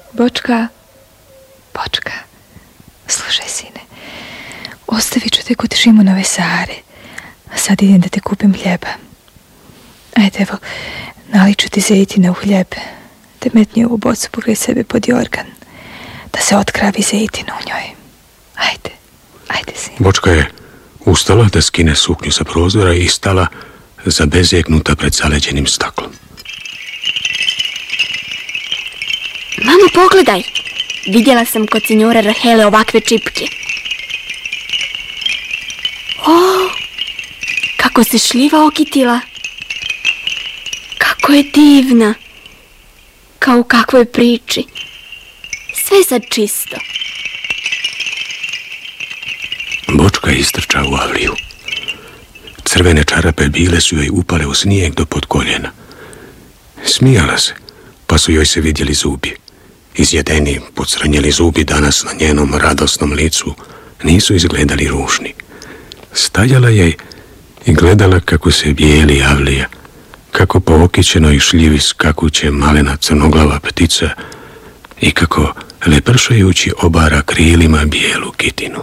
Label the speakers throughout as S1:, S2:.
S1: Bočka, slušaj sine, ostavit ću te kod Šimunove Sare, a sad idem da te kupim hljeba. Ajde, evo, naliću ti zejtina u hljeb, te metni ovu bocu pokraj sebe pod jorgan, da se otkravi zejtina u njoj. Ajde sine.
S2: Bočka je ustala da skine suknju sa prozora i stala zabezeknuta pred zaleđenim staklom.
S3: Mamo, pogledaj! Vidjela sam kod signore Rahele ovakve čipke. O, kako se šljiva okitila! Kako je divna! Kao u kakvoj priči. Sve sad čisto.
S2: Bočka istrča u avliju. Crvene čarape bile su joj upale u snijeg do pod koljena. Smijala se, pa su joj se vidjeli zubi. Izjedeni, pocrnjeli zubi danas na njenom radosnom licu nisu izgledali ružni. Stajala je i gledala kako se bijeli avlija, kako po okićenoj šljivi skakuće malena crnoglava ptica i kako lepršajući obara krilima bijelu kitinu.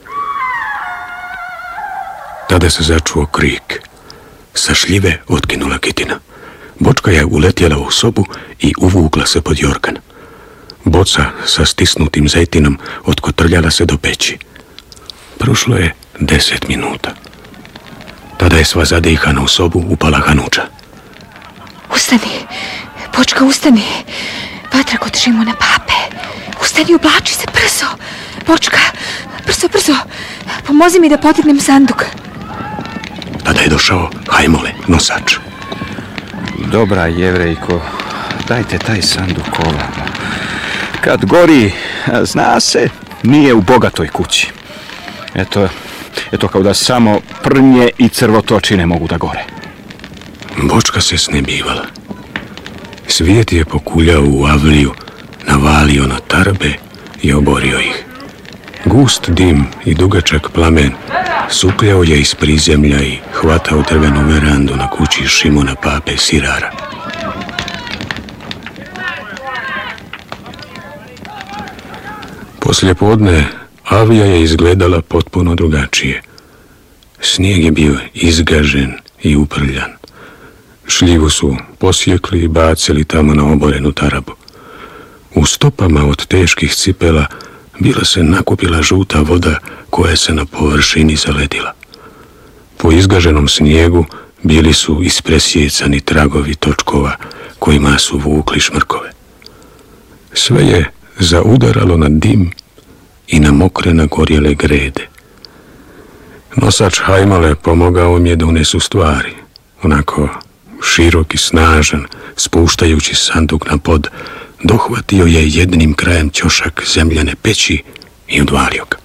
S2: Tada se začuo krik. Sa šljive otkinula kitina. Bočka je uletjela u sobu i uvukla se pod jorgan. Boca sa stisnutim zejtinom otkotrljala se do peći. Prošlo je 10 minuta. Tada je sva zadihana u sobu upala Hanuča.
S1: Ustani, Bočka, ustani. Vatra kod Šimuna Pape. Ustani, oblači se, brzo. Bočka, brzo. Pomozi mi da podignem sanduk.
S2: Tada je došao Hajmole, nosač.
S4: Dobra, Jevrejko, dajte taj sanduk ovamo. Kad gori, zna se, nije u bogatoj kući. Eto kao da samo prnje i crvotočine mogu da gore.
S2: Bočka se snebivala. Svijet je pokuljao u avliju, navalio na tarbe i oborio ih. Gust dim i dugačak plamen supljao je iz prizemlja i hvatao drvenu verandu na kući Šimuna Pape Sirara. Poslijepodne avlija je izgledala potpuno drugačije. Snijeg je bio izgažen i uprljan. Šljivu su posjekli i bacili tamo na oborenu tarabu. U stopama od teških cipela bila se nakupila žuta voda koja se na površini zaledila. Po izgaženom snijegu bili su ispresjecani tragovi točkova kojima su vukli šmrkove. Sve je zaudaralo na dim i na mokre nagorjele grede. Nosač Hajmale pomogao mi je da unesu stvari, onako širok i snažan, spuštajući sanduk na pod, dohvatio je jednim krajem ćošak zemljane peći i odvalio ga.